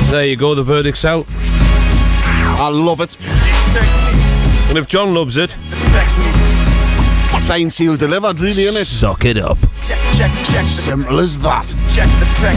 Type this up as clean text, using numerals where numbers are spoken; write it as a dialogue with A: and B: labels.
A: There you go, the verdict's out.
B: I love it.
A: And if John loves it,
B: Signed, sealed, delivered, really, isn't it?
A: suck it up.
B: Simple as that.